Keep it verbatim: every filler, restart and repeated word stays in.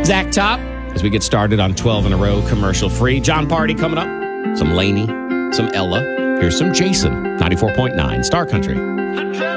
Zach Top, as we get started on twelve in a row, commercial free. John Party coming up. Some Lainey, some Ella. Here's some Jason, ninety-four point nine Star Country.